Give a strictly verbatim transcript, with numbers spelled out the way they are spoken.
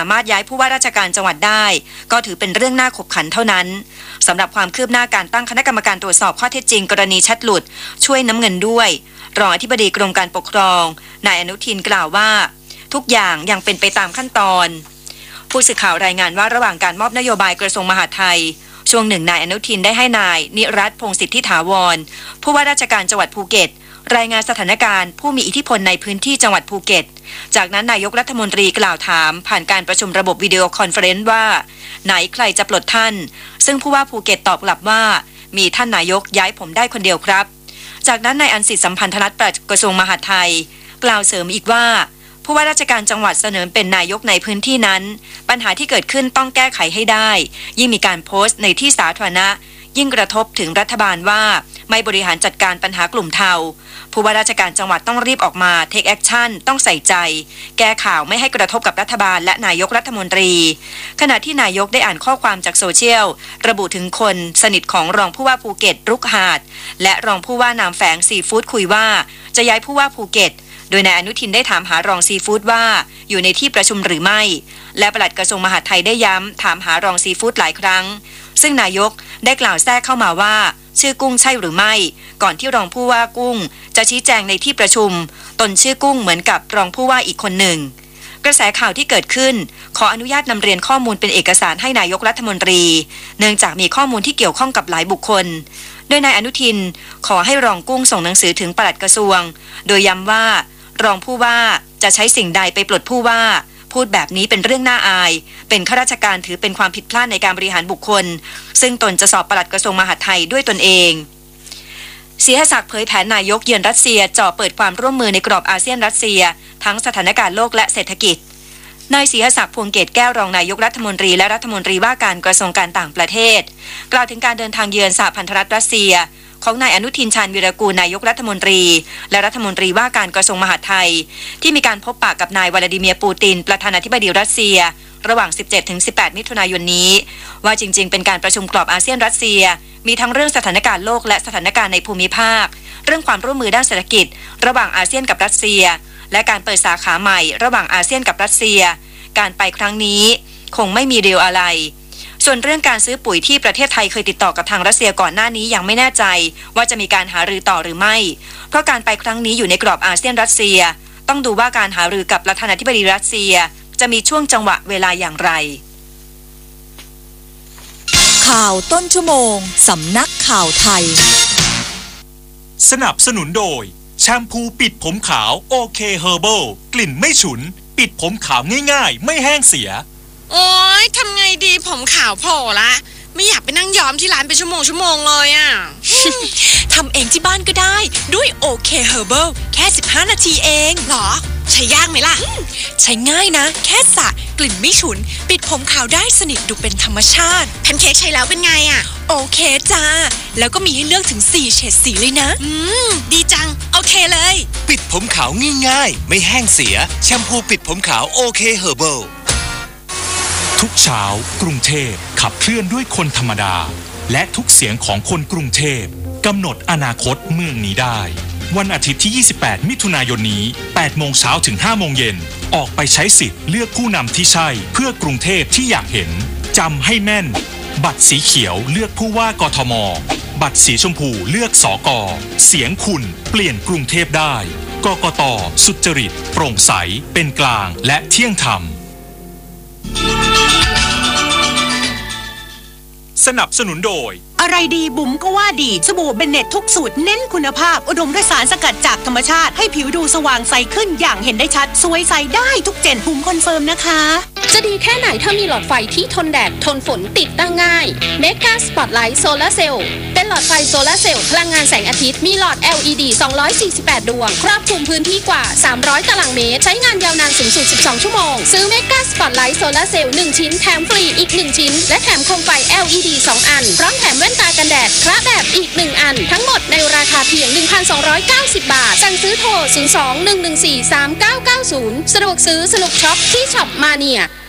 ามารถย้ายผู้ว่าราชการจังหวัดได้ก็ถือเป็นเรื่องน่าขบขันเท่านั้นสำหรับความคืบหน้าการตั้งคณะกรรมการตรวจสอบข้อเท็จจริงกรณีแชทหลุดช่วยน้ำเงินด้วยรองอธิบดีกรมการปกครองนายอนุทินกล่าวว่าทุกอย่างยังเป็นไปตามขั้นตอนผู้สื่อข่าวรายงานว่าระหว่างการมอบนโยบายกระทรวงมหาดไทยช่วงหนึ่งนายอนุทินได้ให้นายนิรัตน์พงษ์สิทธิถาวรผู้ว่าราชการจังหวัดภูเก็ตรายงานสถานการณ์ผู้มีอิทธิพลในพื้นที่จังหวัดภูเก็ตจากนั้นนายกรัฐมนตรีกล่าวถามผ่านการประชุมระบบวิดีโอคอนเฟอเรนซ์ว่าไหนใครจะปลดท่านซึ่งผู้ว่าภูเก็ตตอบกลับว่ามีท่านนายกย้ายผมได้คนเดียวครับจากนั้นนายอันสิทธิสัมพันธนัสปลัดกระทรวงมหาดไทยกล่าวเสริมอีกว่าผู้ว่าราชการจังหวัดเสนอเป็นนายกในพื้นที่นั้นปัญหาที่เกิดขึ้นต้องแก้ไขให้ได้ยิ่งมีการโพสต์ในที่สาธารณะยิ่งกระทบถึงรัฐบาลว่าไม่บริหารจัดการปัญหากลุ่มเทาผู้ว่าราชการจังหวัดต้องรีบออกมาเทคแอคชั่นต้องใส่ใจแก้ข่าวไม่ให้กระทบกับรัฐบาลและนายกรัฐมนตรีขณะที่นายกได้อ่านข้อความจากโซเชียลระบุถึงคนสนิทของรองผู้ว่าภูเก็ตรุกหาดและรองผู้ว่านามแฝงซีฟู้ดคุยว่าจะย้ายผู้ว่าภูเก็ตโดยนายอนุทินได้ถามหารองซีฟู้ดว่าอยู่ในที่ประชุมหรือไม่และปลัดกระทรวงมหาดไทยได้ย้ำถามหารองซีฟู้ดหลายครั้งซึ่งนายกได้กล่าวแทรกเข้ามาว่าชื่อกุ้งใช่หรือไม่ก่อนที่รองผู้ว่ากุ้งจะชี้แจงในที่ประชุมตนชื่อกุ้งเหมือนกับรองผู้ว่าอีกคนหนึ่งกระแสข่าวที่เกิดขึ้นขออนุญาตนำเรียนข้อมูลเป็นเอกสารให้นายกรัฐมนตรีเนื่องจากมีข้อมูลที่เกี่ยวข้องกับหลายบุคคลโดยนายอนุทินขอให้รองกุ้งส่งหนังสือถึงปลัดกระทรวงโดยย้ำว่ารองผู้ว่าจะใช้สิ่งใดไปปลดผู้ว่าพูดแบบนี้เป็นเรื่องน่าอายเป็นข้าราชการถือเป็นความผิดพลาดในการบริหารบุคคลซึ่งตนจะสอบปลัดกระทรวงมหาดไทยด้วยตนเองศรีหศักดิ์เผยแผนนายกเยือนรัสเซียจ่อเปิดความร่วมมือในกรอบอาเซียนรัสเซียทั้งสถานการณ์โลกและเศรษฐกิจนายศรีหศักดิ์พวงเกตแก้วรองนายกรัฐมนตรีและรัฐมนตรีว่าการกระทรวงการต่างประเทศกล่าวถึงการเดินทางเยือนสหพันธรัฐรัสเซียของนายอนุทินชาญวีรกูลนายกรัฐมนตรีและรัฐมนตรีว่าการกระทรวงมหาดไทยที่มีการพบปะกับนายวลาดิเมียร์ปูตินประธานาธิบดีรัสเซียระหว่าง สิบเจ็ดถึงสิบแปด มิถุนายนนี้ว่าจริงๆเป็นการประชุมกรอบอาเซียนรัสเซียมีทั้งเรื่องสถานการณ์โลกและสถานการณ์ในภูมิภาคเรื่องความร่วมมือด้านเศรษฐกิจระหว่างอาเซียนกับรัสเซียและการเปิดสาขาใหม่ระหว่างอาเซียนกับรัสเซียการไปครั้งนี้คงไม่มีเดียวอะไรส่วนเรื่องการซื้อปุ๋ยที่ประเทศไทยเคยติดต่อกับทางรัสเซียก่อนหน้านี้ยังไม่แน่ใจว่าจะมีการหารือต่อหรือไม่เพราะการไปครั้งนี้อยู่ในกรอบอาเซียนรัสเซียต้องดูว่าการหารือกับประธานาธิบดีรัสเซียจะมีช่วงจังหวะเวลาอย่างไรข่าวต้นชั่วโมงสำนักข่าวไทยสนับสนุนโดยแชมพูปิดผมขาวโอเคเฮอร์เบิลกลิ่นไม่ฉุนปิดผมขาวง่ายๆไม่แห้งเสียโอ๊ยทำไงดีผมขาวโผล่ละไม่อยากไปนั่งย้อมที่ร้านเป็นชั่วโมงชั่วโมงเลยอ่ะทำเองที่บ้านก็ได้ด้วยโอเคเฮอร์เบิลแค่สิบห้านาทีเองหรอใช้ยากไหมล่ะใช้ง่ายนะแค่สระกลิ่นไม่ฉุนปิดผมขาวได้สนิทดูเป็นธรรมชาติแพนเค้กใช้แล้วเป็นไงอ่ะโอเคจ้าแล้วก็มีให้เลือกถึงสี่เฉดสีเลยนะอืมดีจังโอเคเลยปิดผมขาวง่ายๆไม่แห้งเสียแชมพูปิดผมขาวโอเคเฮอร์เบิลทุกเช้ากรุงเทพขับเคลื่อนด้วยคนธรรมดาและทุกเสียงของคนกรุงเทพกำหนดอนาคตเมืองนี้ได้วันอาทิตย์ที่ ยี่สิบแปด มิถุนายนนี้ แปดโมงเช้าถึง ห้าโมงเย็นออกไปใช้สิทธิ์เลือกผู้นำที่ใช่เพื่อกรุงเทพที่อยากเห็นจำให้แม่นบัตรสีเขียวเลือกผู้ว่ากทมบัตรสีชมพูเลือกสกเสียงคุณเปลี่ยนกรุงเทพได้กกต.สุจริตโปร่งใสเป็นกลางและเที่ยงธรรมสนับสนุนโดยอะไรดีบุ๋มก็ว่าดีสบู่เบนเน็ตทุกสูตรเน้นคุณภาพอุดมด้วยสารสกัดจากธรรมชาติให้ผิวดูสว่างใสขึ้นอย่างเห็นได้ชัดสวยใสได้ทุกเจนบุ๋มคอนเฟิร์มนะคะจะดีแค่ไหนถ้ามีหลอดไฟที่ทนแดดทนฝนติดตั้งง่าย Mega Spotlight Solar Cell เป็นหลอดไฟโซลาร์เซลล์พลังงานแสงอาทิตย์มีหลอด แอล อี ดี สองร้อยสี่สิบแปด ดวงครอบคลุมพื้นที่กว่าสามร้อยตารางเมตรใช้งานยาวนานสูงสุดสิบสองชั่วโมงซื้อ Mega Spotlight Solar Cell หนึ่งชิ้นแถมฟรีอีกหนึ่งชิ้นและแถมโคมไฟ แอล อี ดี สองอันพร้อมแถมแว่นตากันแดดคละแบบอีกหนึ่งอันทั้งหมดในราคาเพียง หนึ่งพันสองร้อยเก้าสิบ บาทสั่งซื้อโทรศูนย์ สอง หนึ่ง หนึ่ง สี่ สาม เก้า เก้า ศูนย์สะดวกซื้อสนุกช็อปที่ช็อปมาเนีย